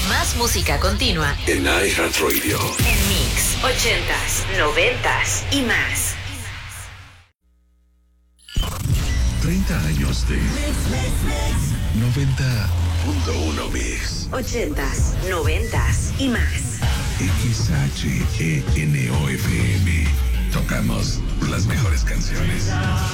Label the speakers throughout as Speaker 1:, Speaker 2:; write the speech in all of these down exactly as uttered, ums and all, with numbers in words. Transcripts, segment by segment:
Speaker 1: Más música continua
Speaker 2: en iHeartRadio.
Speaker 1: En Mix, ochentas, noventas y más.
Speaker 2: treinta años de noventa punto uno Mix.
Speaker 1: Ochentas, noventas y más.
Speaker 2: X H E N O F M. Tocamos las mejores canciones.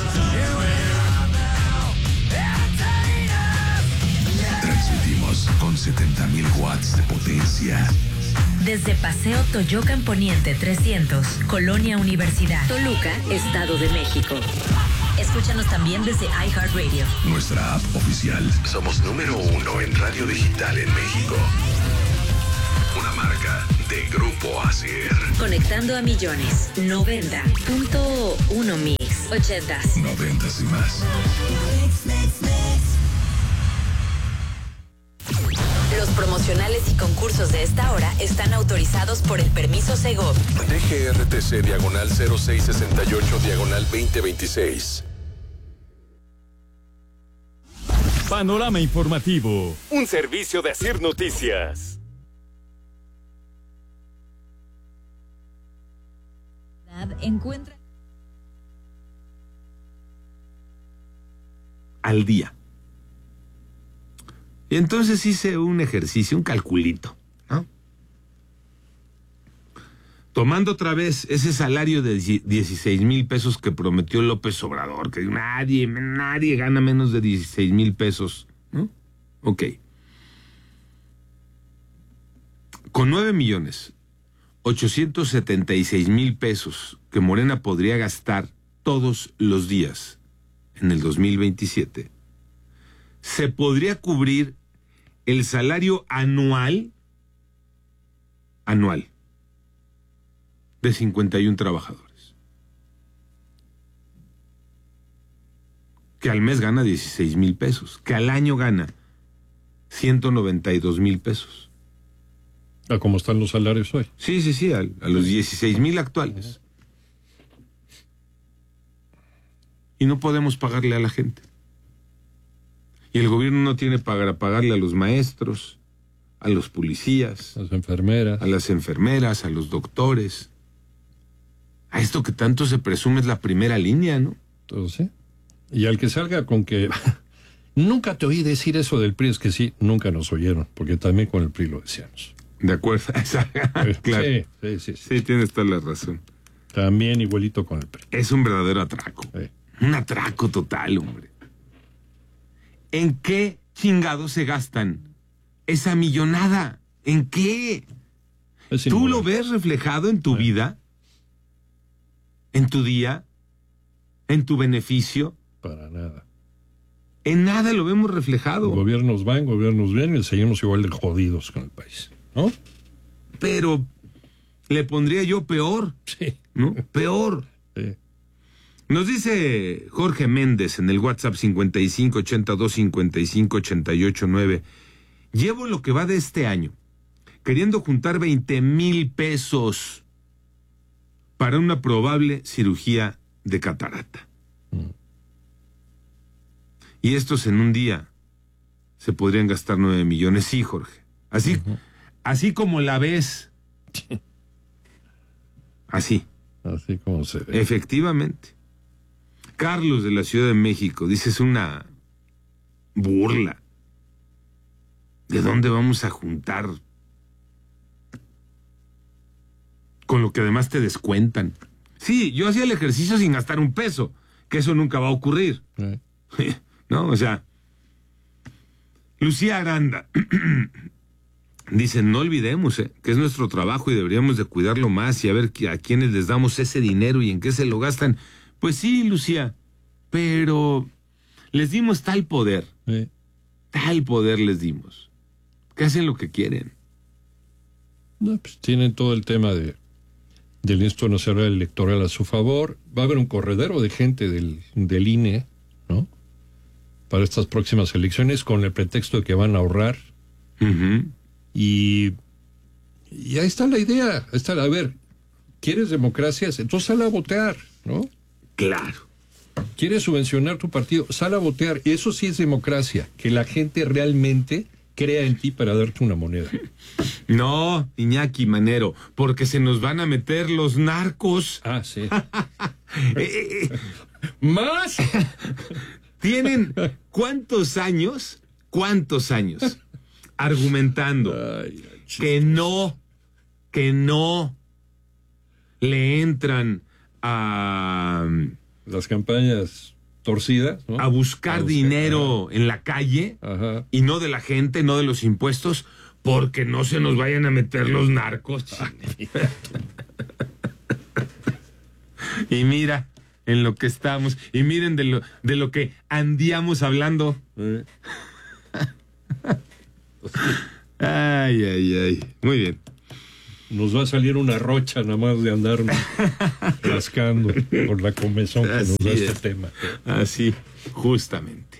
Speaker 2: Transmitimos con setenta mil watts de potencia.
Speaker 1: Desde Paseo Toyocan Poniente trescientos, Colonia Universidad, Toluca, Estado de México. Escúchanos también desde iHeartRadio.
Speaker 2: Nuestra app oficial. Somos número uno en radio digital en México. Una marca de Grupo Asier.
Speaker 1: Conectando a millones. noventa punto uno Mix. Ochentas.
Speaker 2: Noventas y más.
Speaker 1: Los promocionales y concursos de esta hora están autorizados por el permiso Segov.
Speaker 2: D G R T C diagonal cero seis sesenta y ocho diagonal veinte veintiséis.
Speaker 3: Panorama informativo. Un servicio de Asir Noticias.
Speaker 1: Encuentra
Speaker 4: al día. Y entonces hice un ejercicio, un calculito, ¿no? Tomando otra vez ese salario de dieciséis mil pesos que prometió López Obrador, que nadie, nadie gana menos de dieciséis mil pesos, ¿no? Ok. Con nueve millones ochocientos setenta y seis mil pesos que Morena podría gastar todos los días en el dos mil veintisiete, se podría cubrir el salario anual, anual, de cincuenta y uno trabajadores, que al mes gana dieciséis mil pesos, que al año gana ciento noventa y dos mil pesos.
Speaker 5: ¿A cómo están los salarios hoy?
Speaker 4: Sí, sí, sí, a, a los dieciséis mil actuales. Y no podemos pagarle a la gente. Y el gobierno no tiene para pagarle a los maestros, a los policías,
Speaker 5: a las enfermeras,
Speaker 4: a las enfermeras, a los doctores. A esto que tanto se presume es la primera línea, ¿no?
Speaker 5: Todo sí. Y al que salga con que nunca te oí decir eso del P R I, es que sí, nunca nos oyeron, porque también con el P R I lo decíamos.
Speaker 4: De acuerdo, claro.
Speaker 5: Sí, sí, sí, sí.
Speaker 4: Sí, tienes toda la razón.
Speaker 5: También igualito con el P R I.
Speaker 4: Es un verdadero atraco.
Speaker 5: Sí.
Speaker 4: Un atraco total, hombre. ¿En qué chingados se gastan esa millonada? ¿En qué? ¿Tú lo ves reflejado en tu sí. vida? ¿En tu día? ¿En tu beneficio?
Speaker 5: Para nada.
Speaker 4: En nada lo vemos reflejado.
Speaker 5: Gobiernos van, gobiernos vienen y seguimos igual de jodidos con el país, ¿no?
Speaker 4: Pero le pondría yo peor.
Speaker 5: Sí.
Speaker 4: ¿No? Peor.
Speaker 5: Sí.
Speaker 4: Nos dice Jorge Méndez en el WhatsApp cincuenta y cinco ochenta y dos cincuenta y cinco ochenta y ocho nueve. Llevo lo que va de este año queriendo juntar veinte mil pesos para una probable cirugía de catarata. Mm. Y estos en un día se podrían gastar nueve millones. Sí, Jorge. Así, uh-huh. así como la ves. Así.
Speaker 5: Así como se ve.
Speaker 4: Efectivamente. Carlos de la Ciudad de México dice: es una burla. ¿De dónde vamos a juntar? Con lo que además te descuentan. Sí, yo hacía el ejercicio sin gastar un peso, que eso nunca va a ocurrir. ¿Eh? ¿No? O sea, Lucía Aranda dice: no olvidemos eh, que es nuestro trabajo y deberíamos de cuidarlo más y a ver a quiénes les damos ese dinero y en qué se lo gastan. Pues sí, Lucía, pero les dimos tal poder, ¿Eh? tal poder les dimos, que hacen lo que quieren.
Speaker 5: No, pues tienen todo el tema de del Instituto Nacional Electoral a su favor. Va a haber un corredero de gente del, del I N E, ¿no? Para estas próximas elecciones, con el pretexto de que van a ahorrar.
Speaker 4: Uh-huh.
Speaker 5: Y, y ahí está la idea. Ahí está, a ver, ¿quieres democracia? Entonces sal a votar, ¿no?
Speaker 4: Claro.
Speaker 5: ¿Quieres subvencionar tu partido? Sal a votar. Eso sí es democracia. Que la gente realmente crea en ti para darte una moneda.
Speaker 4: No, Iñaki Manero, porque se nos van a meter los narcos.
Speaker 5: Ah, sí.
Speaker 4: eh, eh,
Speaker 5: ¡Más!
Speaker 4: ¿Tienen cuántos años, cuántos años argumentando
Speaker 5: Ay,
Speaker 4: que no, que no le entran a...
Speaker 5: Las campañas torcidas, ¿no?
Speaker 4: a buscar
Speaker 5: a buscar,
Speaker 4: dinero en la calle
Speaker 5: Ajá.
Speaker 4: y no de la gente, no de los impuestos, porque no se nos vayan a meter los narcos. Y mira en lo que estamos, y miren de lo, de lo que andíamos hablando.
Speaker 5: Eh.
Speaker 4: Ay, ay, ay. Muy bien.
Speaker 5: Nos va a salir una rocha nada más de andar rascando por la comezón que
Speaker 4: Así
Speaker 5: nos da
Speaker 4: es.
Speaker 5: este tema.
Speaker 4: Así, justamente.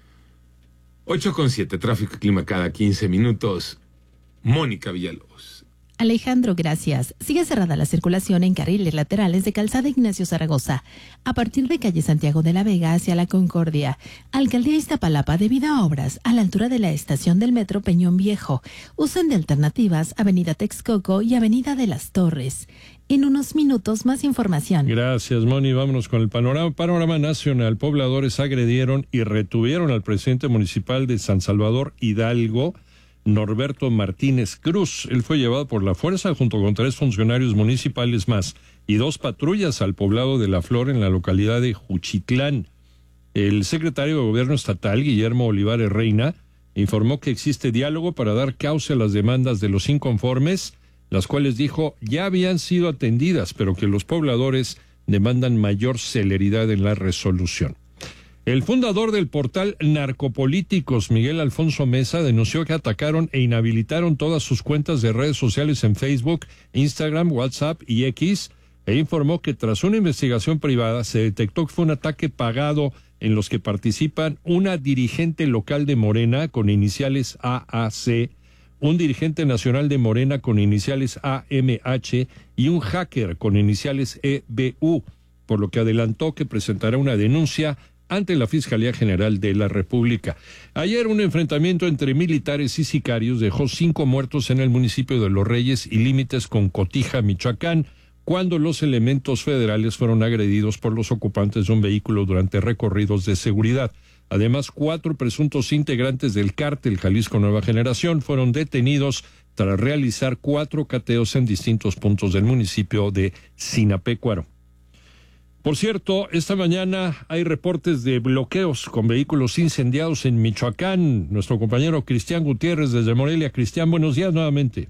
Speaker 4: ocho con siete, tráfico y clima cada quince minutos. Mónica Villalobos.
Speaker 6: Alejandro, gracias. Sigue cerrada la circulación en carriles laterales de Calzada Ignacio Zaragoza, a partir de calle Santiago de la Vega hacia la Concordia. Alcaldía Iztapalapa debido a obras a la altura de la estación del metro Peñón Viejo. Usen de alternativas Avenida Texcoco y Avenida de las Torres. En unos minutos más información.
Speaker 5: Gracias, Moni. Vámonos con el panorama. Panorama nacional. Pobladores agredieron y retuvieron al presidente municipal de San Salvador, Hidalgo, Norberto Martínez Cruz. Él fue llevado por la fuerza junto con tres funcionarios municipales más y dos patrullas al poblado de La Flor en la localidad de Juchitlán. El secretario de Gobierno Estatal, Guillermo Olivares Reina, informó que existe diálogo para dar cauce a las demandas de los inconformes, las cuales dijo ya habían sido atendidas, pero que los pobladores demandan mayor celeridad en la resolución. El fundador del portal Narcopolíticos, Miguel Alfonso Mesa, denunció que atacaron e inhabilitaron todas sus cuentas de redes sociales en Facebook, Instagram, WhatsApp y X, e informó que tras una investigación privada se detectó que fue un ataque pagado en los que participan una dirigente local de Morena con iniciales A A C, un dirigente nacional de Morena con iniciales A M H y un hacker con iniciales E B U, por lo que adelantó que presentará una denuncia ante la Fiscalía General de la República. Ayer un enfrentamiento entre militares y sicarios dejó cinco muertos en el municipio de Los Reyes y límites con Cotija, Michoacán, cuando los elementos federales fueron agredidos por los ocupantes de un vehículo durante recorridos de seguridad. Además, cuatro presuntos integrantes del cártel Jalisco Nueva Generación fueron detenidos tras realizar cuatro cateos en distintos puntos del municipio de Sinapecuaro. Por cierto, esta mañana hay reportes de bloqueos con vehículos incendiados en Michoacán. Nuestro compañero Cristian Gutiérrez desde Morelia. Cristian, buenos días nuevamente.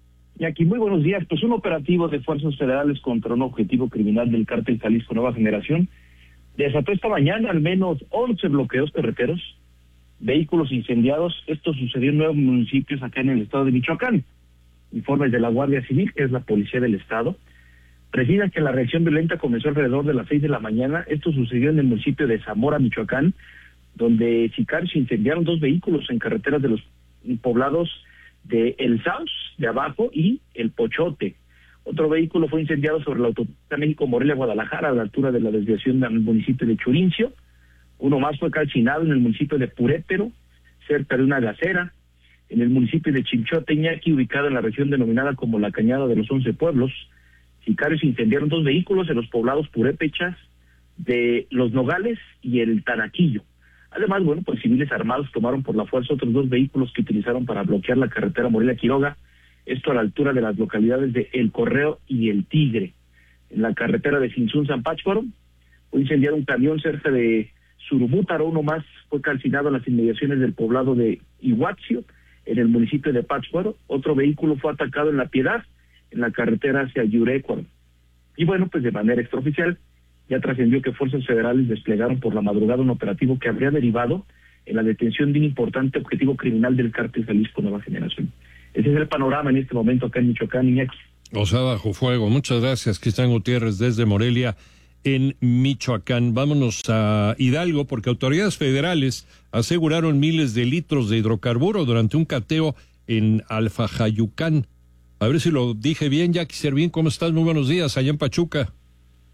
Speaker 7: Y aquí muy buenos días. Pues un operativo de fuerzas federales contra un objetivo criminal del cártel Jalisco Nueva Generación desató esta mañana al menos once bloqueos carreteros, vehículos incendiados. Esto sucedió en nueve municipios acá en el estado de Michoacán. Informes de la Guardia Civil, que es la policía del estado, precisan que la reacción violenta comenzó alrededor de las seis de la mañana. Esto sucedió en el municipio de Zamora, Michoacán, donde sicarios incendiaron dos vehículos en carreteras de los poblados de El Saus, de abajo, y El Pochote. Otro vehículo fue incendiado sobre la autopista México-Morelia-Guadalajara, a la altura de la desviación del municipio de Churincio. Uno más fue calcinado en el municipio de Purépero, cerca de una gacera. En el municipio de Chinchote, Iñaki, ubicado en la región denominada como la Cañada de los Once Pueblos, sicarios incendiaron dos vehículos en los poblados purépechas de Los Nogales y el Tanaquillo. Además, bueno, pues civiles armados tomaron por la fuerza otros dos vehículos que utilizaron para bloquear la carretera Morelia-Quiroga, esto a la altura de las localidades de El Correo y El Tigre. En la carretera de Sinzún-San Pátzcuaro fue incendiado un camión cerca de Surumútaro. Uno más fue calcinado en las inmediaciones del poblado de Iguatzio, en el municipio de Pátzcuaro. Otro vehículo fue atacado en La Piedad, en la carretera hacia Yurecuaro. Y bueno, pues de manera extraoficial, ya trascendió que fuerzas federales desplegaron por la madrugada un operativo que habría derivado en la detención de un importante objetivo criminal del cártel Jalisco Nueva Generación. Ese es el panorama en este momento acá en Michoacán, Iñaki.
Speaker 5: O sea, bajo fuego. Muchas gracias, Cristian Gutiérrez, desde Morelia, en Michoacán. Vámonos a Hidalgo, porque autoridades federales aseguraron miles de litros de hidrocarburo durante un cateo en Alfajayucán. A ver si lo dije bien, Jackie Servín, ¿cómo estás? Muy buenos días, allá en Pachuca.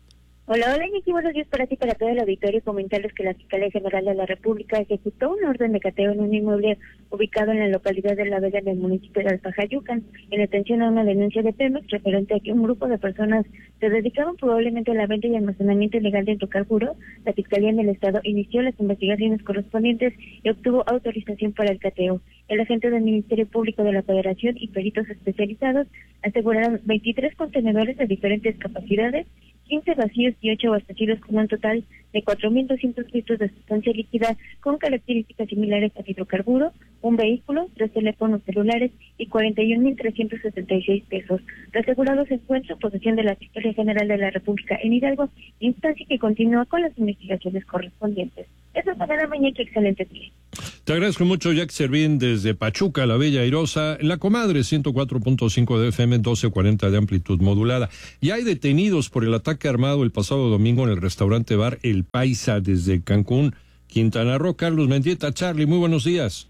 Speaker 8: Hola, hola, Iñaki, buenos días para ti, para todo el auditorio. Comentarles que la Fiscalía General de la República ejecutó una orden de cateo en un inmueble ubicado en la localidad de La Vega, en el municipio de Alpajayucan, en atención a una denuncia de Pemex referente a que un grupo de personas se dedicaban probablemente a la venta y almacenamiento ilegal de hidrocarburos. La Fiscalía en el Estado inició las investigaciones correspondientes y obtuvo autorización para el cateo. El agente del Ministerio Público de la Federación y peritos especializados aseguraron veintitrés contenedores de diferentes capacidades, quince vacíos y ocho abastecidos con un total de cuatro mil doscientos litros de sustancia líquida con características similares al hidrocarburo, un vehículo, tres teléfonos celulares y cuarenta y un mil trescientos setenta y seis pesos. Los asegurados se encuentran en posesión de la Fiscalía General de la República en Hidalgo, instancia que continúa con las investigaciones correspondientes. Eso es para la mañana, que excelente día.
Speaker 5: Te agradezco mucho, Jack Servín, desde Pachuca, la Bella Airosa, en la Comadre, ciento cuatro punto cinco de F M, doce cuarenta de amplitud modulada. Y hay detenidos por el ataque armado el pasado domingo en el restaurante bar El Paisa, desde Cancún, Quintana Roo. Carlos Mendieta, Charlie, muy buenos días.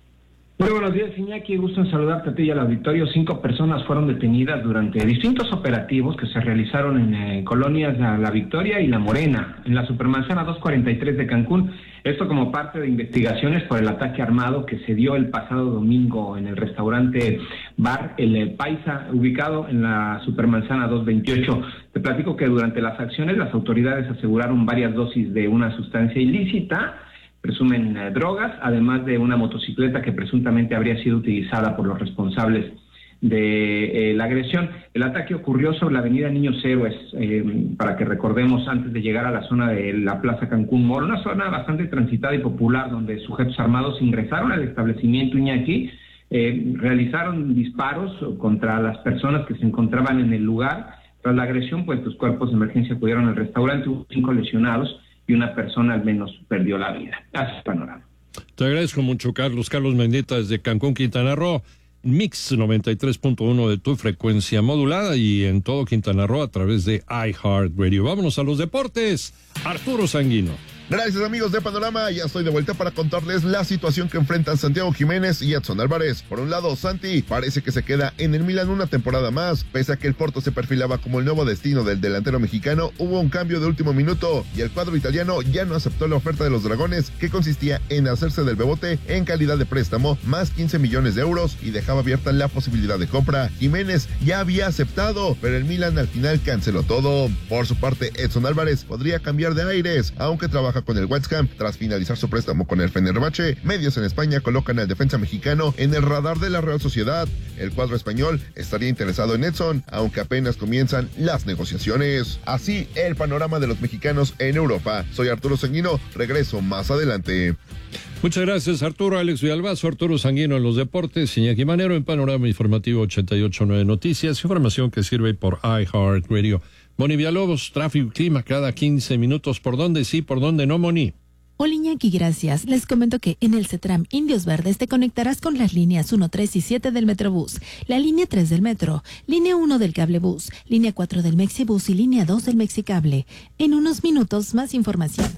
Speaker 9: Muy buenos días, Iñaki, gusto en saludarte a ti y al auditorio. Cinco personas fueron detenidas durante distintos operativos que se realizaron en eh, colonias La, La Victoria y La Morena, en la Supermanzana doscientos cuarenta y tres de Cancún. Esto como parte de investigaciones por el ataque armado que se dio el pasado domingo en el restaurante bar El Paisa, ubicado en la Supermanzana doscientos veintiocho. Te platico que durante las acciones las autoridades aseguraron varias dosis de una sustancia ilícita, presumen eh, drogas, además de una motocicleta que presuntamente habría sido utilizada por los responsables de eh, la agresión. El ataque ocurrió sobre la avenida Niños Héroes, eh, para que recordemos, antes de llegar a la zona de la Plaza Cancún Mall, una zona bastante transitada y popular donde sujetos armados ingresaron al establecimiento, Iñaki, eh, realizaron disparos contra las personas que se encontraban en el lugar. Tras la agresión, pues los cuerpos de emergencia acudieron al restaurante, hubo cinco lesionados y una persona al menos perdió la vida. Así es el panorama.
Speaker 5: Te agradezco mucho, Carlos. Carlos Mendieta, desde Cancún, Quintana Roo. Mix noventa y tres punto uno de tu frecuencia modulada y en todo Quintana Roo a través de iHeartRadio. Vámonos a los deportes. Arturo Sanguino.
Speaker 10: Gracias, amigos de Panorama, ya estoy de vuelta para contarles la situación que enfrentan Santiago Jiménez y Edson Álvarez. Por un lado, Santi parece que se queda en el Milan una temporada más, pese a que el Porto se perfilaba como el nuevo destino del delantero mexicano. Hubo un cambio de último minuto y el cuadro italiano ya no aceptó la oferta de los Dragones, que consistía en hacerse del Bebote en calidad de préstamo, más quince millones de euros, y dejaba abierta la posibilidad de compra. Jiménez ya había aceptado, pero el Milan al final canceló todo. Por su parte, Edson Álvarez podría cambiar de aires, aunque trabaja con el West Ham tras finalizar su préstamo con el Fenerbahce. Medios en España colocan al defensa mexicano en el radar de la Real Sociedad. El cuadro español estaría interesado en Edson, aunque apenas comienzan las negociaciones. Así el panorama de los mexicanos en Europa. Soy Arturo Sanguino, regreso más adelante.
Speaker 5: Muchas gracias, Arturo. Alex Villalbazo, Arturo Sanguino en los deportes, Iñaki Manero en Panorama Informativo ochenta y ocho punto nueve Noticias, información que sirve por iHeartRadio. Moni Villalobos, tráfico y clima cada quince minutos. ¿Por dónde sí, por dónde no, Moni?
Speaker 6: Hola, Iñaki, gracias. Les comento que en el CETRAM Indios Verdes te conectarás con las líneas uno, tres y siete del Metrobús, la línea tres del Metro, línea uno del Cablebús, línea cuatro del Mexibús y línea dos del Mexicable. En unos minutos, más información.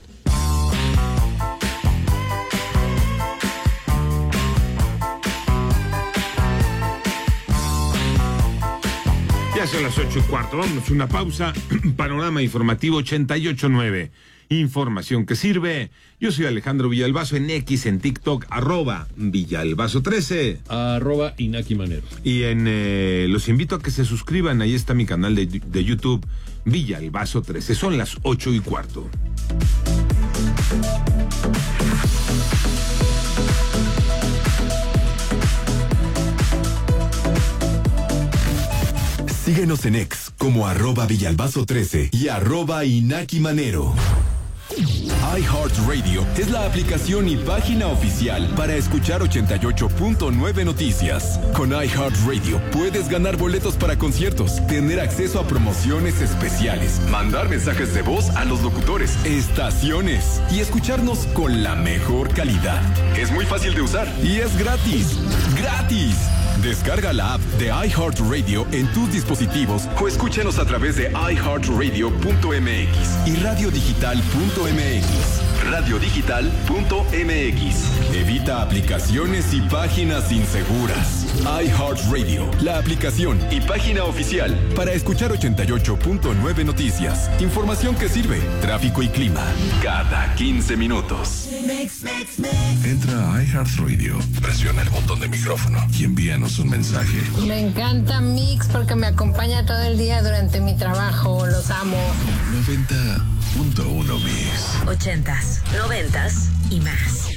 Speaker 4: Ya son las ocho y cuarto, vamos a una pausa. Panorama Informativo ochenta y ocho punto nueve. Información que sirve. Yo soy Alejandro Villalbazo en X, en TikTok, arroba Villalbazo trece.
Speaker 5: Arroba Iñaki Manero.
Speaker 4: Y en, eh, los invito a que se suscriban, ahí está mi canal de, de YouTube, Villalbazo trece. Son las ocho y cuarto.
Speaker 2: Síguenos en X como arroba Villalbazo trece y arroba Iñaki Manero. iHeartRadio es la aplicación y página oficial para escuchar ochenta y ocho punto nueve Noticias. Con iHeartRadio puedes ganar boletos para conciertos, tener acceso a promociones especiales, mandar mensajes de voz a los locutores, estaciones y escucharnos con la mejor calidad. Es muy fácil de usar y es gratis. ¡Gratis! Descarga la app de iHeartRadio en tus dispositivos o escúchanos a través de i heart radio punto m x y radio digital punto m x. radio digital punto m x. Evita aplicaciones y páginas inseguras. iHeartRadio, la aplicación y página oficial para escuchar ochenta y ocho punto nueve noticias. Información que sirve, tráfico y clima, cada quince minutos.
Speaker 11: Entra a iHeartRadio, presiona el botón de micrófono y envíanos un mensaje.
Speaker 12: Me encanta Mix porque me acompaña todo el día durante mi trabajo. Los amo.
Speaker 11: noventa punto uno Mix.
Speaker 1: Ochentas, noventas y más.